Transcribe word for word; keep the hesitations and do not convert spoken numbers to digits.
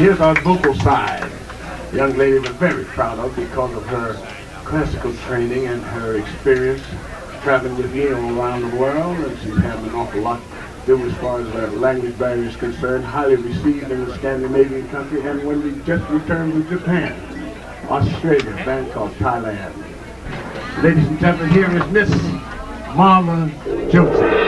here's our vocal side. A young lady we're very proud of because of her classical training and her experience traveling with me all around the world, and she's had an awful lot to do as far as the language barrier is concerned, highly received in the Scandinavian country, and when we just returned from Japan, Australia, Bangkok, Thailand. Ladies and gentlemen, here is Miss Marla Joseph.